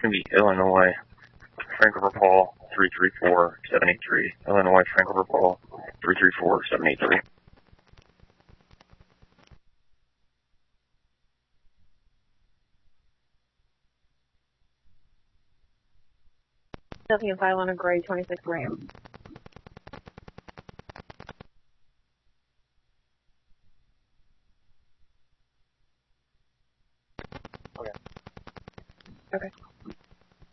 going to be Illinois, Frank River Paul, 334783. Illinois, Frank River Paul, 334783. Delta File on a grade 26 Ram. Okay. Okay.